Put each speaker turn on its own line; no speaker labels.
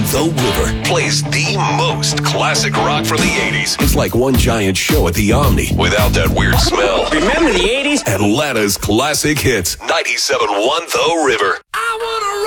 The River plays the most classic rock from the 80s. It's like one giant show at the Omni without that weird smell.
Remember the 80s?
Atlanta's classic hits. 97.1 The River.
I wanna